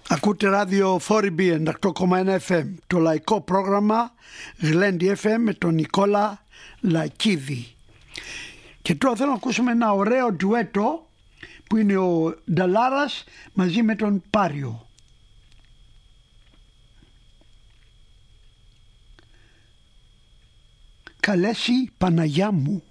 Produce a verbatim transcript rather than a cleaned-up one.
Ακούτε ράδιο φορ μπι ενενήντα οκτώ κόμμα ένα εφ εμ, το λαϊκό πρόγραμμα Γλέντι εφ εμ με τον Νικόλα Λακίδη. Και τώρα θέλω να ακούσουμε ένα ωραίο ντουέτο που είναι ο Νταλάρας μαζί με τον Πάριο. Καλέσει Παναγιά μου.